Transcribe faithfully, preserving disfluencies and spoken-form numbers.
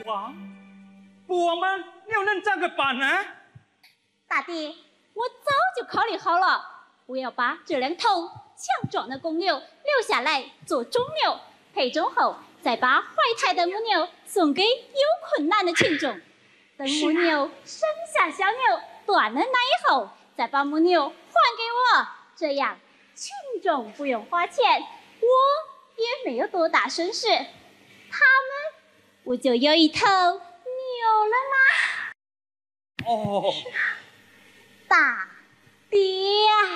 王，我们又能怎么办呢？ 大爹，我早就考虑好了，我要把这两头强壮的公牛留下来做种牛，配种后再把怀胎的母牛送给有困难的群众。等母牛生下小牛，断了奶以后，再把母牛还给我，这样群众不用花钱，我也没有多大损失，他们不就有一头牛了吗？ 哦， 大爹啊！